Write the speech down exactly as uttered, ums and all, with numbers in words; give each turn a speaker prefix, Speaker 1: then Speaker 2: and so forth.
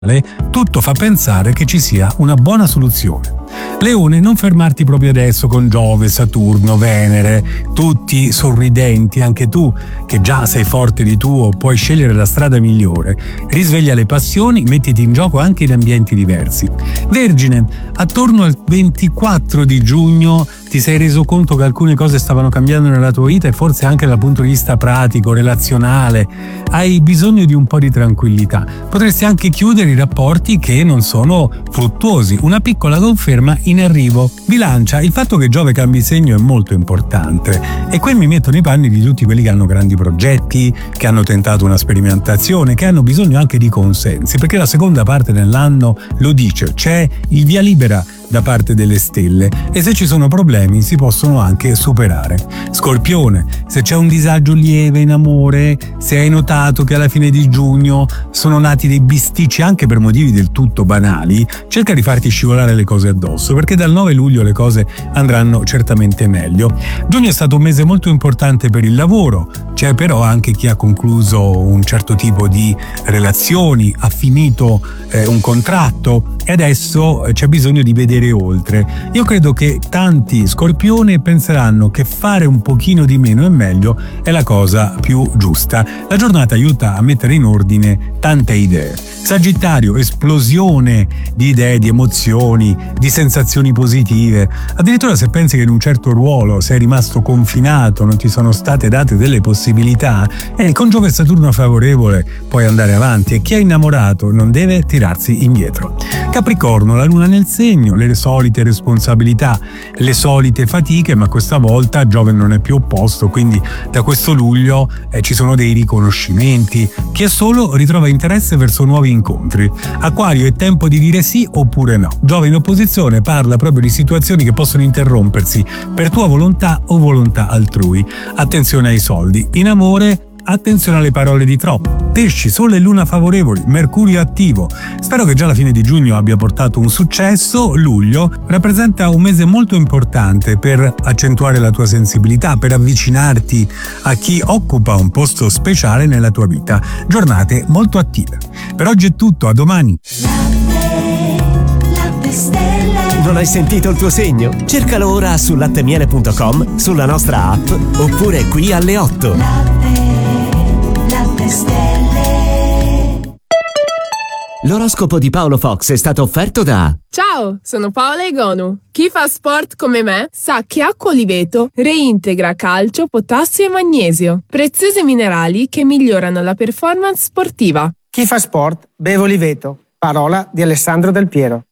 Speaker 1: tutto fa pensare che ci sia una buona soluzione. Leone, non fermarti proprio adesso con Giove, Saturno, Venere, tutti sorridenti, anche tu che già sei forte di tuo, puoi scegliere la strada migliore. Risveglia le passioni, mettiti in gioco anche in ambienti diversi. Vergine, attorno al ventiquattro di giugno ti sei reso conto che alcune cose stavano cambiando nella tua vita e forse anche dal punto di vista pratico, relazionale. Hai bisogno di un po' di tranquillità. Potresti anche chiudere i rapporti che non sono fruttuosi. Una piccola conferma in arrivo. Bilancia, il fatto che Giove cambi segno è molto importante e qui mi metto nei panni di tutti quelli che hanno grandi progetti, che hanno tentato una sperimentazione, che hanno bisogno anche di consensi, perché la seconda parte dell'anno lo dice, c'è il via libera da parte delle stelle e se ci sono problemi si possono anche superare. Scorpione, se c'è un disagio lieve in amore, se hai notato che alla fine di giugno sono nati dei bisticci anche per motivi del tutto banali, cerca di farti scivolare le cose addosso, perché dal nove luglio le cose andranno certamente meglio. Giugno è stato un mese molto importante per il lavoro, c'è però anche chi ha concluso un certo tipo di relazioni, ha finito eh, un contratto e adesso c'è bisogno di vedere oltre. Io credo che tanti scorpioni penseranno che fare un pochino di meno è meglio, è la cosa più giusta. La giornata aiuta a mettere in ordine tante idee. Sagittario, esplosione di idee, di emozioni, di sensazioni positive. Addirittura se pensi che in un certo ruolo sei rimasto confinato, non ti sono state date delle possibilità, e con Giove e Saturno favorevole puoi andare avanti e chi è innamorato non deve tirarsi indietro. Capricorno, la luna nel segno, le solite responsabilità, le solite fatiche, ma questa volta Giove non è più opposto, quindi da questo luglio eh, ci sono dei riconoscimenti. Chi è solo ritrova interesse verso nuovi incontri. Acquario, è tempo di dire sì oppure no. Giove in opposizione parla proprio di situazioni che possono interrompersi per tua volontà o volontà altrui. Attenzione ai soldi. In amore, attenzione alle parole di troppo. Pesci, Sole e Luna favorevoli, Mercurio attivo. Spero che già la fine di giugno abbia portato un successo. Luglio rappresenta un mese molto importante per accentuare la tua sensibilità, per avvicinarti a chi occupa un posto speciale nella tua vita. Giornate molto attive. Per oggi è tutto, a domani.
Speaker 2: Non hai sentito il tuo segno? Cercalo ora su lattemiele punto com, sulla nostra app oppure qui alle otto. Latte Stelle. L'oroscopo di Paolo Fox è stato offerto da...
Speaker 3: Ciao, sono Paola Egonu. Chi fa sport come me sa che acqua Oliveto reintegra calcio, potassio e magnesio, preziosi minerali che migliorano la performance sportiva.
Speaker 4: Chi fa sport beve Oliveto. Parola di Alessandro Del Piero.